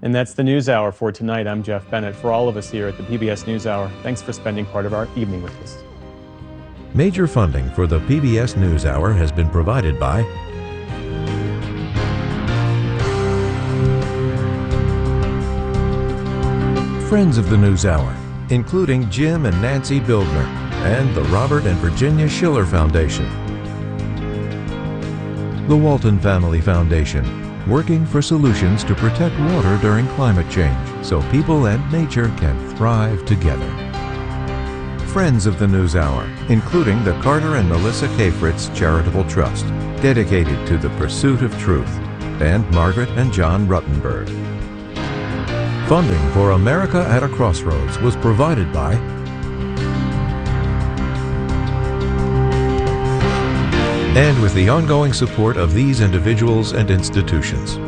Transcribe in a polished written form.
And that's the News Hour for tonight. I'm Jeff Bennett. For all of us here at the PBS NewsHour, thanks for spending part of our evening with us. Major funding for the PBS NewsHour has been provided by friends of the NewsHour, including Jim and Nancy Bildner, and the Robert and Virginia Schiller Foundation. The Walton Family Foundation, working for solutions to protect water during climate change so people and nature can thrive together. Friends of the NewsHour, including the Carter and Melissa K. Fritz Charitable Trust, dedicated to the pursuit of truth, and Margaret and John Ruttenberg. Funding for America at a Crossroads was provided by and with the ongoing support of these individuals and institutions.